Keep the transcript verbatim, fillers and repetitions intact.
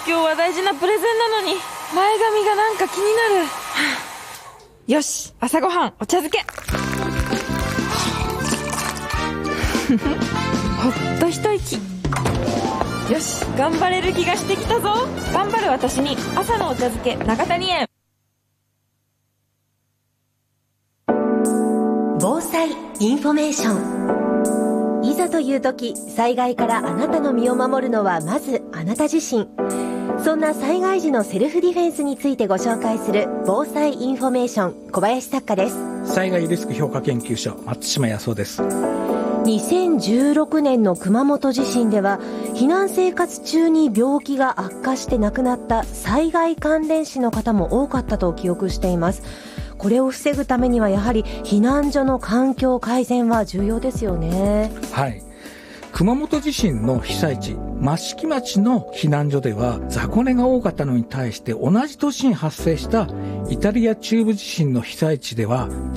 今日は大事なプレゼンなのに前髪がなんか気になる。はあ、よし、朝ごはんお茶漬けほっと一息。よし、頑張れる気がしてきたぞ。頑張る私に朝のお茶漬け長谷園。 防災インフォメーション。いざという時、災害からあなたの身を守るのはまずあなた自身。そんな災害時のセルフディフェンスについてご紹介する防災インフォメーション、小林作家です。 災害リスク評価研究所、松島康夫です。 にせんじゅうろくねんの熊本地震では、避難生活中に病気が悪化して亡くなった災害関連死の方も多かったと記憶しています。これを防ぐためにはやはり避難所の環境改善は重要ですよね。 はい。熊本地震の被災地、益城町の避難所では雑魚寝が多かったのに対して、同じ年に発生したイタリア中部地震の被災地では